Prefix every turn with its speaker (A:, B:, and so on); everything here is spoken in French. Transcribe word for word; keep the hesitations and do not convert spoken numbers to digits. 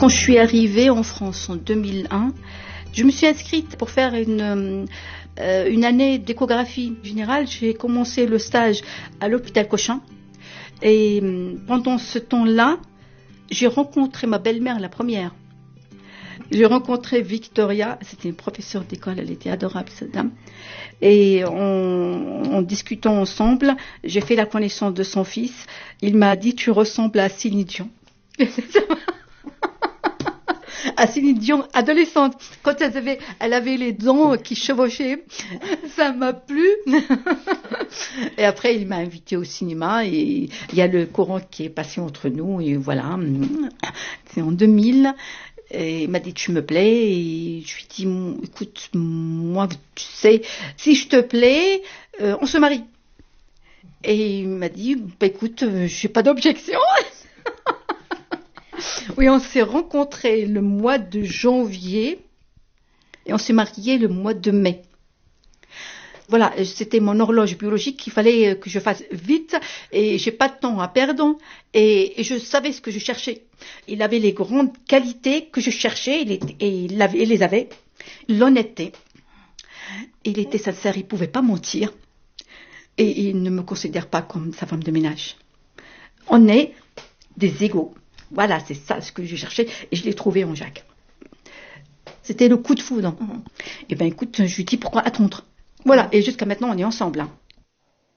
A: Quand je suis arrivée en France en deux mille un, je me suis inscrite pour faire une, euh, une année d'échographie générale. J'ai commencé le stage à l'hôpital Cochin. Et pendant ce temps-là, j'ai rencontré ma belle-mère, la première. J'ai rencontré Victoria, c'était une professeure d'école, elle était adorable cette dame. Et en, en discutant ensemble, j'ai fait la connaissance de son fils. Il m'a dit, tu ressembles à Céline Dion. À Céline Dion, adolescente, quand elle avait, elle avait les dents qui chevauchaient, ça m'a plu. Et après, il m'a invité au cinéma et il y a le courant qui est passé entre nous et voilà. C'est en deux mille. Et il m'a dit, tu me plais. Et je lui ai dit, écoute, moi, tu sais, si je te plais, euh, on se marie. Et il m'a dit, bah, écoute, euh, j'ai pas d'objection. Oui, on s'est rencontrés le mois de janvier et on s'est mariés le mois de mai. Voilà, c'était mon horloge biologique qu'il fallait que je fasse vite et j'ai pas de temps à perdre et, et je savais ce que je cherchais. Il avait les grandes qualités que je cherchais il était, et il, avait, il les avait. L'honnêteté, il était sincère, il pouvait pas mentir et il ne me considère pas comme sa femme de ménage. On est des égaux. Voilà, c'est ça ce que je cherchais et je l'ai trouvé en Jacques. C'était le coup de foudre. Mm-hmm. Et ben écoute, je lui dis pourquoi attendre. Voilà, et jusqu'à maintenant on est ensemble. Hein.